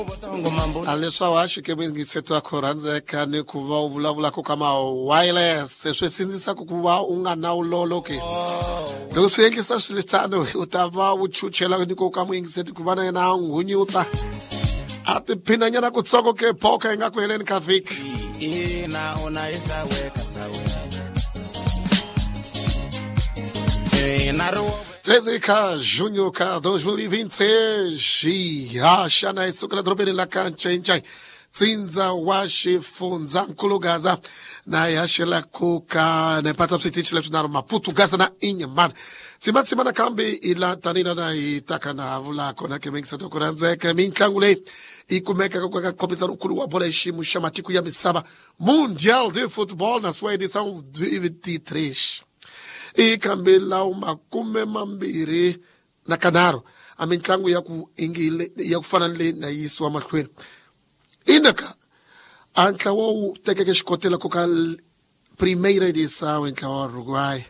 Aleswa washi ke mingiseto akoranze kane kuva uvulavula ko kama wireless swesinzisa kuva unga na ulolo ke ndokusengisa shilitano utava uchuchela niko kama ingiseto kuvana na ngunyuta ati pinanyana kutsoko ke poka inga kweleni kaviki ina unaisa weka sawe naro 13 junho ka 2026 acha na isukela dropeni la cancha inchai tsinza washi funza nkulugaza na yashela kuka na pata psitichi letu na Maputo gaza na inyamana tsimatsima na kambi ila tanina na itaka na avula kona kemengisa tokuranze keminkangule ikumeka kwa kopita ukulu wa bola ishimu shamatiku ya misaba Mundial de Football na sua edição 2023 ikambela umakume mambiri na kanaro aminkangu ya kuingile ya kufananile na Yesu wa makhweni inaka anka wo tekeke shikotela koka primeira edição em Uruguai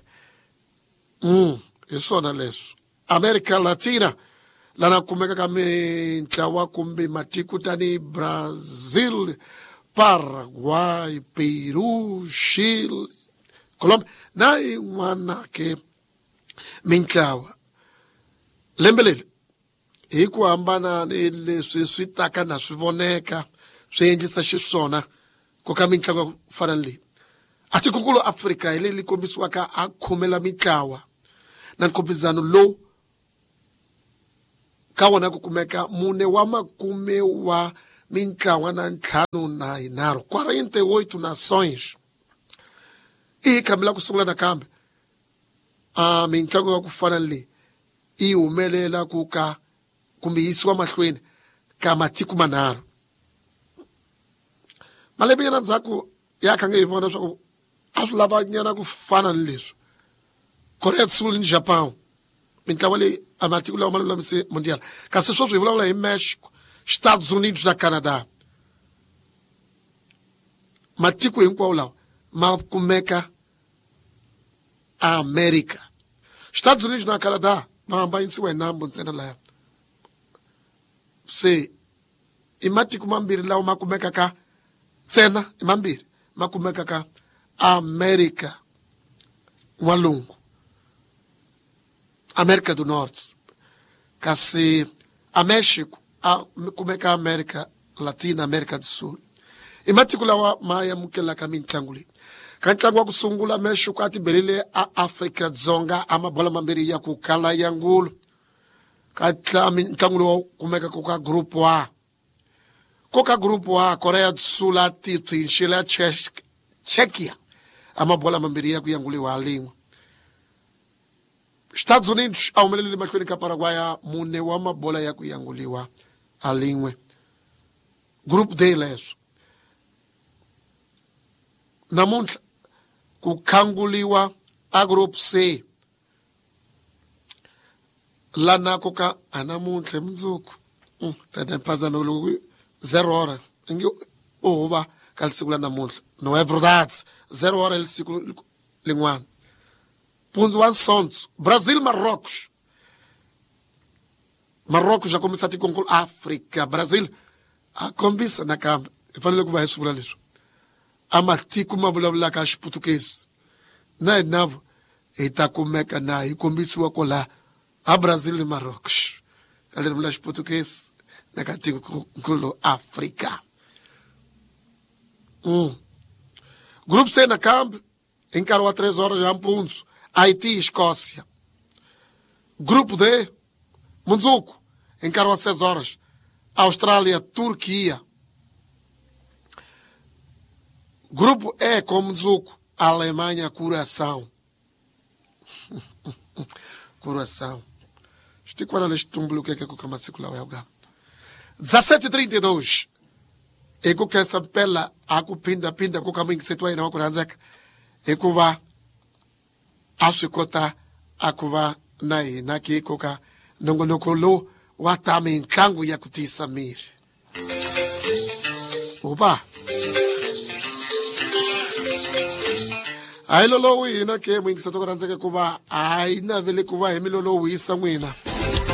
isso na leso América Latina lana kumeka kame nchawa kumbi matiku tani Brazil, Paraguay, Peru, Chile, Colombia na wana ke minkawa lembelele ikuambana ile switaka na swivoneka swenjisa xiswona ko ka minkawa fanali ati kukulo Africa ile likombiswa ka akhomela minkawa na nkopizano lo kawana kukumeka mune wa makume wa minkawa na ntlhanu na inaro 48 nações ikamela kusungula na kambe minkango wa kufanale iumelela kuka kumbiyisiwa mahlweni kama tiku manaro malebi yana nzaku yakhange ivona swa asulava nyana kufana leswo Korea do Sul ni Japão mintlawale amatiku lawa malula mise mundial kasi swo swivula hi Mexico Estados Unidos na Canada matiku hinkwawo lawa makumeka America Estados Unidos na Canada mahamba insiwe nambo ntsena la se imatiku mambiri lawa makumeka ka tsena imambiri makumeka ka America walungu América do Norte kasi a México kumeka América Latina América do Sul imatiku lawa maya mukela kamintanguli kantangwa kusungula México ati berile a Africa dzonga amabola mambiri ya kukala yangulu katla mintangulu kumeka kuka grupo A Korea do Sul ati tinshila Czechia amabola mambiri ya kuyanguli wa alingwa Estados Unidos aumelele makhweni ka Paraguay mune wa mabola ya kuyanguliwa alingwe Group D leso namuntlha kukhanguliwa a Group C lana koka anamuntlha mnzuku tata mpazame lo 0 hora ingi ova kalisiku la namuntlha no é verdade 0 hora el siku lingwana punzo wan sonto Brasil Marrocos já começa a te concluir África Brasil a combisa na cama fanele ku va hisula leswi amatiku mavulavula ka Xiputukezi na navo itakumeka na ikombisiwa kola a Brasil ni Marrocos kalero la Xiputukezi na katiko kulo Africa Group C na campo encarou a 3 horas já punzo Haiti Escócia Grupo D Munzuku encarou a 6 horas Austrália Turquia Grupo E com Munzuku Alemanha Curaçao Curaçao Stiku wana leshitumbulu keke kukama siku lawa yauga 17:32 eko kesa pela akupinda kukama ingisetwa ina wakuranzeka ekuva aswikota akuva nai naki koka nongonoko lo watame nkangu ya kutisa miri oba ailolo wina ke mwingiseto kuranzeka kuva aina vile kuva hemilolo wisa mwina